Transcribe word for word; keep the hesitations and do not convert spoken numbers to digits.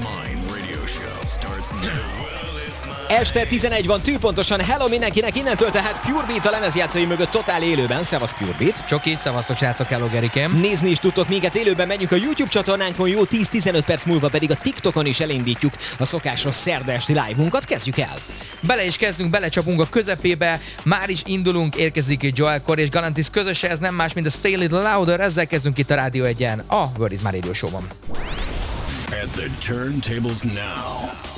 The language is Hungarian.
Mine radio show starts now. Este tizenegy van, tűpontosan. Hello mindenkinek, innentől tehát Pure Beat a lemezjátszói mögött totál élőben. Szevasz Pure Beat. Csoki, szevasztok srácok, hello Gerikém. Nézni is tudtok minket élőben, megyünk a YouTube csatornánkon, jó tíz-tizenöt perc múlva pedig a TikTokon is elindítjuk a szokásos szerda esti live-unkat. Kezdjük el. Bele is kezdünk, belecsapunk a közepébe, már is indulunk, érkezik itt Joel Corry és Galantis közöse, ez nem más, mint a Stay a Little Louder, ezzel kezdünk itt a Rádió egyen, a Word is My Radio Show-ban. At the turntables now.